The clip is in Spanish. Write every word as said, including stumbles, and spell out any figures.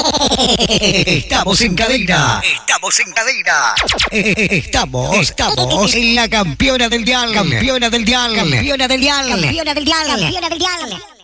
Estamos en cadena. Estamos en cadena. Estamos, estamos en la campeona del dial. Campeona del dial. Campeona del dial. Campeona del dial. Campeona del dial.